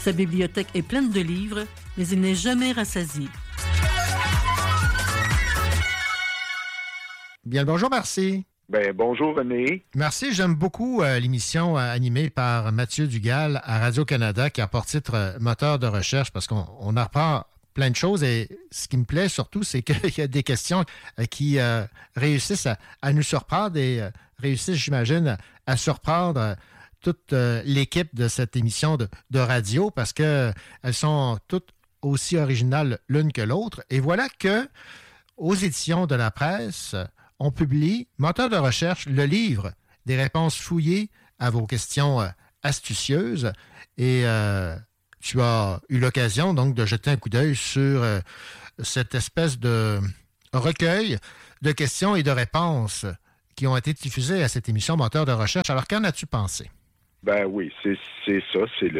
Sa bibliothèque est pleine de livres, mais il n'est jamais rassasié. Bien le bonjour, merci. Ben, bonjour René. Merci, j'aime beaucoup l'émission animée par Mathieu Dugal à Radio-Canada qui a pour titre Moteur de recherche parce qu'on apprend plein de choses et ce qui me plaît surtout, c'est qu'il y a des questions qui réussissent à nous surprendre et réussissent, j'imagine, à surprendre toute l'équipe de cette émission de radio parce qu'elles sont toutes aussi originales l'une que l'autre. Et voilà que, aux éditions de la presse, on publie Moteur de recherche, le livre des réponses fouillées à vos questions astucieuses. Et tu as eu l'occasion donc de jeter un coup d'œil sur cette espèce de recueil de questions et de réponses qui ont été diffusées à cette émission Moteur de recherche. Alors, qu'en as-tu pensé? Ben oui, c'est ça,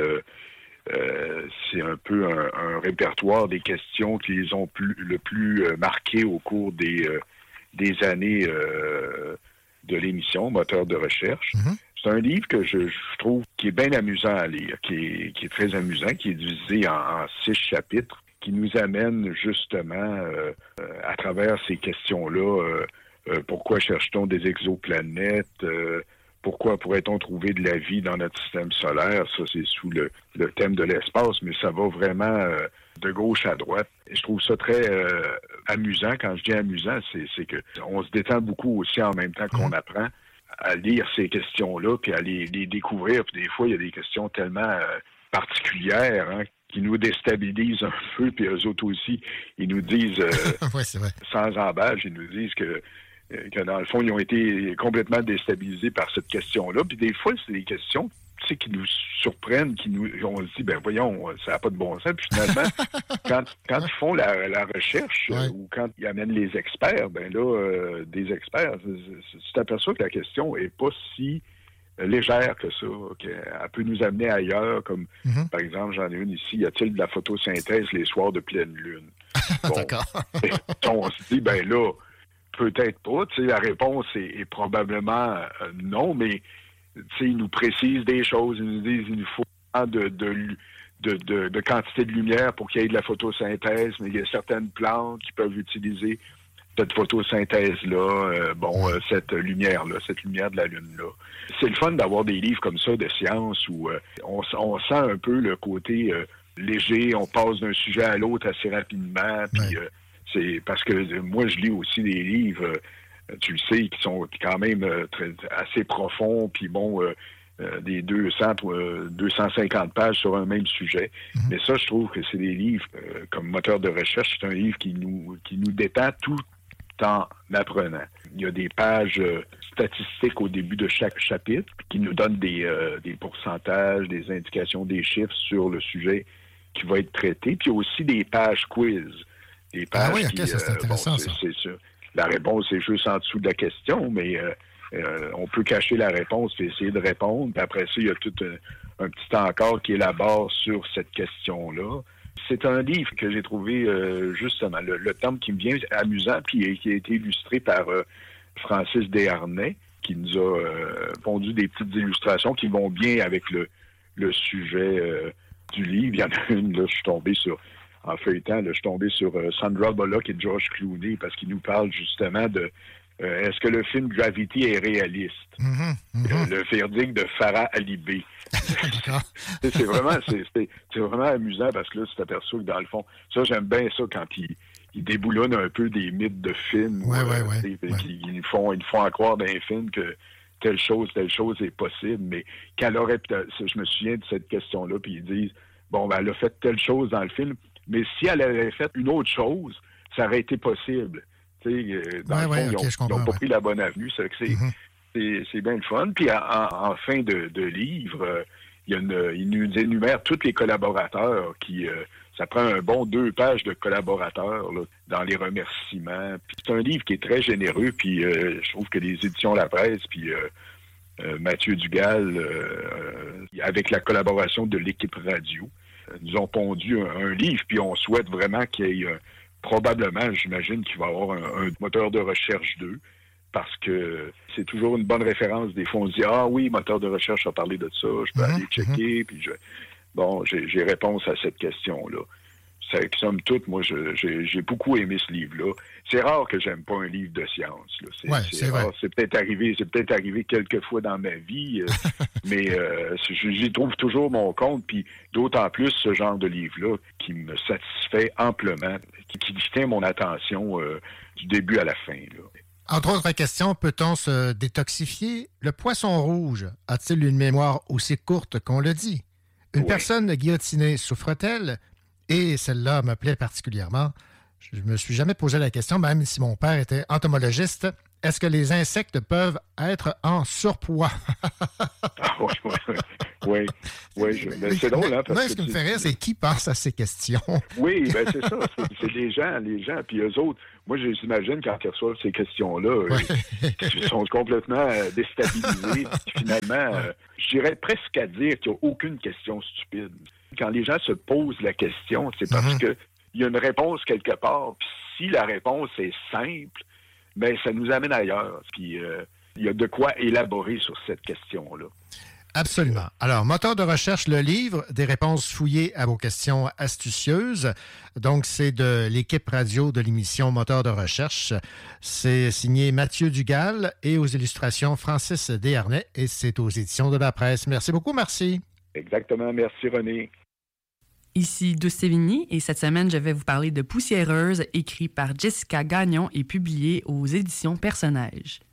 c'est un peu un répertoire des questions qui les ont le plus marqué au cours des années de l'émission Moteur de recherche. Mm-hmm. C'est un livre que je trouve qui est bien amusant à lire, qui est très amusant, qui est divisé en 6 chapitres, qui nous amène justement à travers ces questions-là, pourquoi cherche-t-on des exoplanètes, pourquoi pourrait-on trouver de la vie dans notre système solaire? Ça, c'est sous le thème de l'espace, mais ça va vraiment de gauche à droite. Et je trouve ça très amusant. Quand je dis amusant, c'est que on se détend beaucoup aussi en même temps qu'on apprend à lire ces questions-là, puis à les découvrir. Puis des fois, il y a des questions tellement particulières qui nous déstabilisent un peu, puis eux autres aussi, ils nous disent, ouais, c'est vrai. Sans embâche, ils nous disent que dans le fond, ils ont été complètement déstabilisés par cette question-là. Puis des fois, c'est des questions qui nous surprennent, on se dit, ben voyons, ça n'a pas de bon sens. Puis finalement, quand ils font la recherche ou quand ils amènent les experts, ben là, des experts, tu t'aperçois que la question est pas si légère que ça, qu'elle peut nous amener ailleurs, comme par exemple, j'en ai une ici, y a-t-il de la photosynthèse les soirs de pleine lune? Bon, d'accord. On se dit, ben là, peut-être pas. Tu sais, la réponse est probablement non, mais tu sais, ils nous précisent des choses. Ils nous disent qu'il nous faut de quantité de lumière pour qu'il y ait de la photosynthèse, mais il y a certaines plantes qui peuvent utiliser cette photosynthèse-là, cette lumière-là, cette lumière de la Lune-là. C'est le fun d'avoir des livres comme ça de science où on sent un peu le côté léger, on passe d'un sujet à l'autre assez rapidement, puis c'est parce que moi, je lis aussi des livres, tu le sais, qui sont quand même assez profonds, puis des 250 pages sur un même sujet. Mm-hmm. Mais ça, je trouve que c'est des livres, comme Moteur de recherche, c'est un livre qui nous détend tout en apprenant. Il y a des pages statistiques au début de chaque chapitre qui nous donnent des pourcentages, des indications, des chiffres sur le sujet qui va être traité. Puis il y a aussi des pages quiz. Des pages ça, c'est intéressant, ça. C'est sûr. La réponse est juste en dessous de la question, mais on peut cacher la réponse et essayer de répondre. Puis après ça, il y a tout un petit encart qui élabore sur cette question-là. C'est un livre que j'ai trouvé, justement, le terme qui me vient amusant, puis qui a été illustré par Francis Desharnais, qui nous a pondu des petites illustrations qui vont bien avec le sujet du livre. Il y en a une, là, je suis tombé en feuilletant, là, je suis tombé sur Sandra Bullock et George Clooney parce qu'ils nous parlent justement de est-ce que le film Gravity est réaliste? Le verdict de Farah Ali B. c'est vraiment amusant parce que là, tu t'aperçois que dans le fond, ça, j'aime bien ça quand ils déboulonnent un peu des mythes de films. Ils nous font en croire dans les films que telle chose est possible, mais qu'elle aurait, je me souviens de cette question-là, puis ils disent, bon, ben, elle a fait telle chose dans le film, mais si elle avait fait une autre chose, ça aurait été possible. Dans le fond, ils n'ont pas pris la bonne avenue. C'est bien le fun. Puis en fin de livre, il nous énumère tous les collaborateurs qui... ça prend un bon 2 pages de collaborateurs là, dans les remerciements. Puis c'est un livre qui est très généreux. Puis je trouve que les éditions La Presse, puis Mathieu Dugal, avec la collaboration de l'équipe radio, nous ont pondu un livre. Puis on souhaite vraiment qu'il y ait... probablement, j'imagine qu'il va y avoir un moteur de recherche 2, parce que c'est toujours une bonne référence. Des fois, on se dit, ah oui, moteur de recherche a parlé de ça, je peux aller checker, puis Bon, j'ai réponse à cette question-là. C'est que, somme toute, moi, j'ai beaucoup aimé ce livre-là. C'est rare que j'aime pas un livre de science. C'est vrai. C'est peut-être arrivé quelques fois dans ma vie, mais j'y trouve toujours mon compte. Puis d'autant plus ce genre de livre-là qui me satisfait amplement, qui tient mon attention du début à la fin. Là. Entre autres questions, peut-on se détoxifier? Le poisson rouge a-t-il une mémoire aussi courte qu'on le dit? Une personne guillotinée souffre-t-elle? Et celle-là me plaît particulièrement. Je ne me suis jamais posé la question, même si mon père était entomologiste. Est-ce que les insectes peuvent être en surpoids? Oui. C'est drôle, hein? Ce qui me fait rire, c'est qui pense à ces questions? Oui, ben c'est ça. C'est les gens. Puis eux autres, moi, j'imagine quand ils reçoivent ces questions-là, ils sont complètement déstabilisés. Finalement, je dirais presque à dire qu'il n'y a aucune question stupide. Quand les gens se posent la question, c'est parce qu'il y a une réponse quelque part. Puis si la réponse est simple, ben ça nous amène ailleurs. Puis il y a de quoi élaborer sur cette question-là. Absolument. Alors, moteur de recherche, le livre, des réponses fouillées à vos questions astucieuses. Donc, c'est de l'équipe radio de l'émission Moteur de recherche. C'est signé Mathieu Dugal et aux illustrations Francis Desharnais et c'est aux éditions de la presse. Merci beaucoup, merci. Exactement. Merci, René. Ici Douce Sévigny et cette semaine, je vais vous parler de Poussiéreuse, écrit par Jessica Gagnon et publié aux éditions Personnages.